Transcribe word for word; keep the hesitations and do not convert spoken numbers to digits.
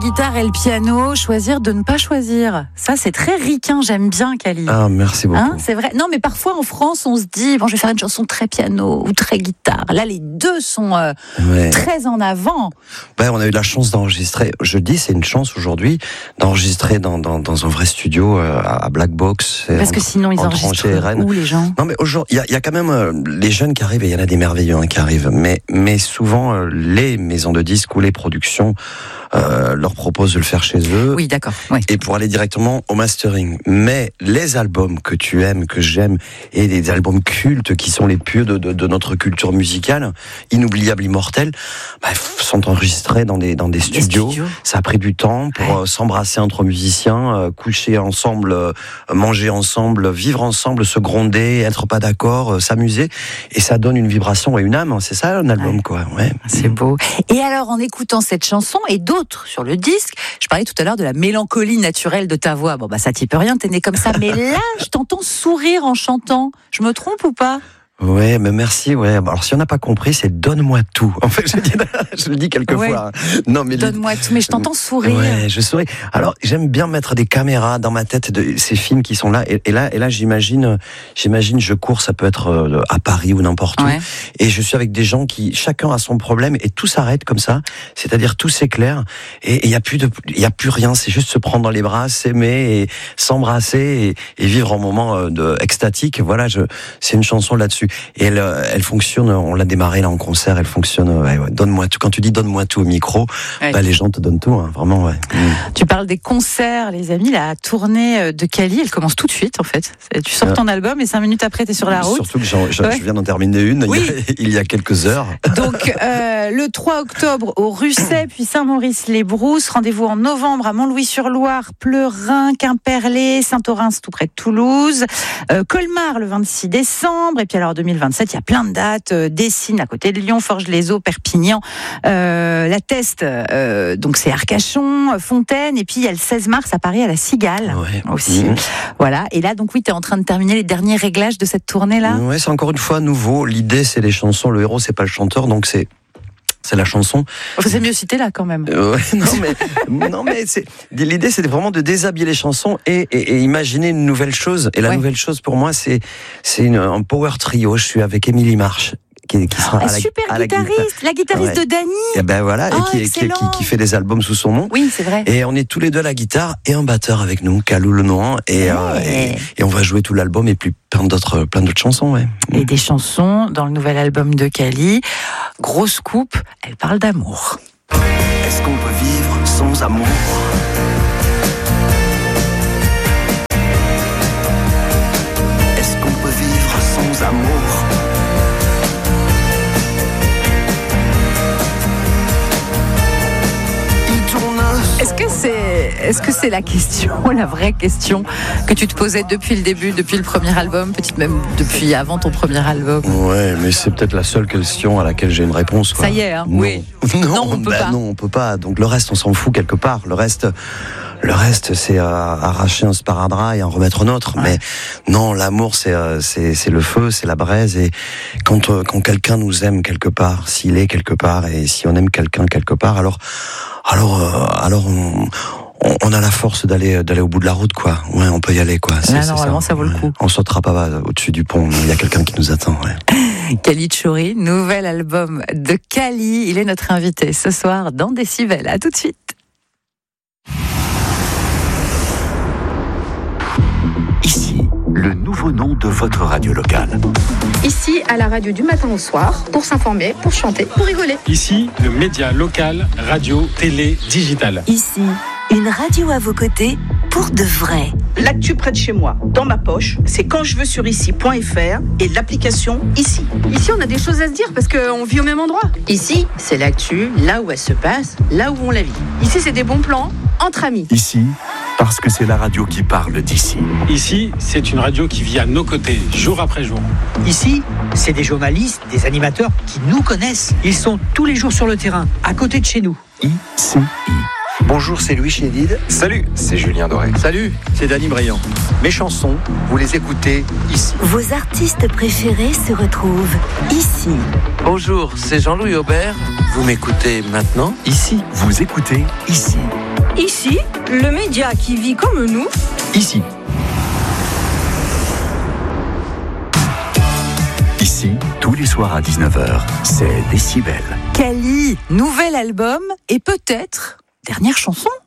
guitare et le piano, choisir de ne pas choisir. Ça, c'est très ricain, j'aime bien, Cali. Ah, merci beaucoup. Hein, c'est vrai. Non, mais parfois en France, on se dit, bon, je vais faire une chanson très piano ou très guitare. Là, les deux sont euh, ouais. très en avant. Ben, on a eu la chance d'enregistrer. Je dis, c'est une chance aujourd'hui d'enregistrer dans, dans, dans un vrai studio euh, à Black Box. Parce entre, que sinon, ils enregistrent où, les gens? Non, mais aujourd'hui, il y, y a quand même euh, les jeunes qui arrivent, et il y en a des merveilleux hein, qui arrivent. Mais, mais souvent, euh, les maisons de disques ou les productions Euh, leur propose de le faire chez eux. Oui, d'accord. Oui. Et pour aller directement au mastering. Mais les albums que tu aimes, que j'aime, et des albums cultes qui sont les pieux de, de, de notre culture musicale, inoubliables, immortels, bah, sont enregistrés dans des, dans des, des studios. studios. Ça a pris du temps pour ouais. euh, s'embrasser entre musiciens, euh, coucher ensemble, euh, manger ensemble, vivre ensemble, se gronder, être pas d'accord, euh, s'amuser. Et ça donne une vibration et une âme. C'est ça un album, ouais. quoi. Ouais. C'est beau. Et alors, en écoutant cette chanson et d'autres sur le disque. Je parlais tout à l'heure de la mélancolie naturelle de ta voix. Bon, bah, ça t'y peut rien, t'es né comme ça. Mais là, je t'entends sourire en chantant. Je me trompe ou pas ? Ouais, mais merci. Ouais. Alors, si on n'a pas compris, c'est donne-moi tout. En fait, je, dis, je le dis quelquefois. Ouais. Non, mais donne-moi tout. Mais je t'entends sourire. Ouais, je souris. Alors, j'aime bien mettre des caméras dans ma tête de ces films qui sont là. Et, et là, et là, j'imagine, j'imagine, je cours. Ça peut être à Paris ou n'importe ouais. où. Et je suis avec des gens qui, chacun a son problème, et tout s'arrête comme ça. C'est-à-dire tout s'éclaire. Et il y a plus de, il y a plus rien. C'est juste se prendre dans les bras, s'aimer et s'embrasser et, et vivre un moment de extatique. Voilà, je, c'est une chanson là-dessus. Et elle, elle fonctionne, on l'a démarré là en concert, elle fonctionne, ouais, ouais, donne-moi tout. Quand tu dis donne-moi tout au micro, ouais. bah, les gens te donnent tout, hein, vraiment, ouais. Mmh. Tu parles des concerts, les amis, la tournée de Cali, elle commence tout de suite, en fait. Tu sors ton album et cinq minutes après, t'es sur la route. Surtout que j'en, je, ouais. je viens d'en terminer une, oui. il, y a, il y a quelques heures. Donc, euh, le trois octobre au Russet, puis Saint-Maurice-les-Brousses, rendez-vous en novembre à Montlouis-sur-Loire, Pleurin, Quimperlé, Saint-Orens, tout près de Toulouse, euh, Colmar le vingt-six décembre, et puis alors deux mille vingt-sept, il y a plein de dates, euh, Dessines à côté de Lyon, Forges-les-Eaux, Perpignan, euh, La Teste, euh, donc c'est Arcachon, Fontaine, et puis il y a le seize mars à Paris à la Cigale ouais. aussi. Mmh. Voilà, et là donc oui, tu es en train de terminer les derniers réglages de cette tournée-là. Ouais, c'est encore une fois nouveau, l'idée c'est les chansons, le héros c'est pas le chanteur, donc c'est c'est la chanson. C'est mieux cité là quand même. Euh, ouais, non mais non mais c'est, l'idée c'est vraiment de déshabiller les chansons et, et, et imaginer une nouvelle chose. Et la ouais. nouvelle chose pour moi c'est c'est une, un power trio. Je suis avec Émilie Marche. Qui, qui sera ah, à la, super à la guitariste, guitare. la guitariste ouais. de Dany. Et ben voilà, oh, et qui, qui, qui, qui fait des albums sous son nom. Oui, c'est vrai. Et on est tous les deux à la guitare et un batteur avec nous, Calou Lenoir, et, ouais. euh, et et on va jouer tout l'album et puis plein d'autres plein d'autres chansons, ouais. Et des chansons dans le nouvel album de Cali. Grosse coupe, elle parle d'amour. Est-ce qu'on peut vivre sans amour ? Est-ce qu'on peut vivre sans amour ? Est-ce que c'est, est-ce que c'est la question, la vraie question que tu te posais depuis le début, depuis le premier album, peut-être même depuis avant ton premier album ? Ouais, mais c'est peut-être la seule question à laquelle j'ai une réponse, quoi. Ça y est, hein, non. oui. Non, non, on peut bah pas. Non, on peut pas. Donc le reste, on s'en fout quelque part. Le reste, le reste, c'est euh, arracher un sparadrap et en remettre un autre. Ouais. Mais non, l'amour, c'est, euh, c'est, c'est le feu, c'est la braise. Et quand, euh, quand quelqu'un nous aime quelque part, s'il est quelque part, et si on aime quelqu'un quelque part, alors, alors, euh, alors on, on a la force d'aller, d'aller au bout de la route, quoi. Ouais, on peut y aller, quoi. C'est, Là, c'est normalement, ça, ça vaut le coup. On sautera pas au-dessus du pont. Il y a quelqu'un qui nous attend, ouais. Cali Tchouri, nouvel album de Cali. Il est notre invité ce soir dans Décibel. À tout de suite. Ici, le nouveau nom de votre radio locale. Ici, à la radio du matin au soir, pour s'informer, pour chanter, pour rigoler. Ici, le média local, radio, télé, digital. Ici, une radio à vos côtés pour de vrai. L'actu près de chez moi, dans ma poche, c'est quand je veux sur ici point f r et l'application Ici. Ici, on a des choses à se dire parce qu'on vit au même endroit. Ici, c'est l'actu, là où elle se passe, là où on la vit. Ici, c'est des bons plans entre amis. Ici, parce que c'est la radio qui parle d'ici. Ici, c'est une radio qui vit à nos côtés, jour après jour. Ici, c'est des journalistes, des animateurs qui nous connaissent. Ils sont tous les jours sur le terrain, à côté de chez nous. I C I. Bonjour, c'est Louis Chédid. Salut, c'est Julien Doré. Salut, c'est Dany Briand. Mes chansons, vous les écoutez ici. Vos artistes préférés se retrouvent ici. Bonjour, c'est Jean-Louis Aubert. Vous m'écoutez maintenant ici. Vous écoutez ici. Ici, le média qui vit comme nous. Ici. Ici, tous les soirs à dix-neuf heures, c'est Décibel. Kali, nouvel album et peut-être dernière chanson.